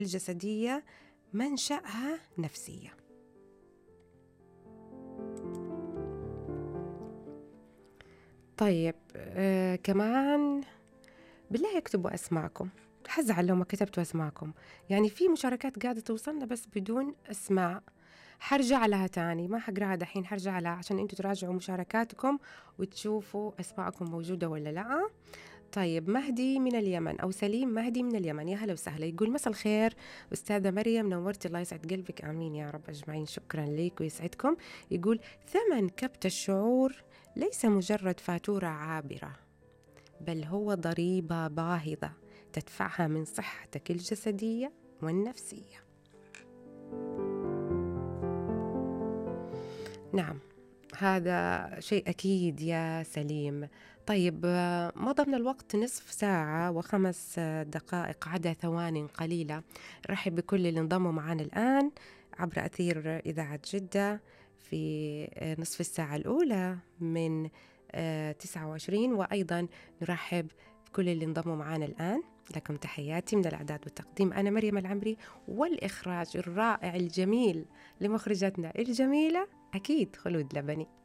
الجسدية منشأها نفسية. طيب كمان بالله اكتبوا أسماءكم، حزعل لو ما كتبتوا أسماءكم. يعني في مشاركات قاعدة توصلنا بس بدون أسماء، حرجع لها تاني، ما حقراها دحين، حرجع لها عشان انتوا تراجعوا مشاركاتكم وتشوفوا أسماءكم موجودة ولا لا. طيب مهدي من اليمن أو سليم مهدي من اليمن، يا هلا وسهلا، يقول مساء الخير أستاذة مريم، نورتي، الله يسعد قلبك، آمين يا رب أجمعين، شكرا لك ويسعدكم. يقول ثمن كبت الشعور ليس مجرد فاتورة عابرة، بل هو ضريبة باهظة تدفعها من صحتك الجسدية والنفسية. نعم، هذا شيء أكيد يا سليم. طيب مضى من الوقت نصف ساعة و5 دقائق عدا ثوان قليلة. رحب بكل اللي انضموا معنا الآن عبر أثير إذاعة جدة في نصف الساعة الأولى من 29، وأيضا نرحب بكل اللي انضموا معنا الآن. لكم تحياتي من الإعداد والتقديم، أنا مريم العمري، والإخراج الرائع الجميل لمخرجتنا الجميلة أكيد خلود لبني.